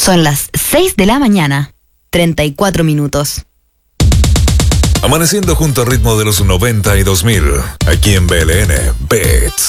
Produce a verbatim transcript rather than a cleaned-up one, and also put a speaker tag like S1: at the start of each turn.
S1: Son las seis de la mañana, treinta y cuatro minutos.
S2: Amaneciendo junto al ritmo de los noventa y dos mil, aquí en B L N, Beats.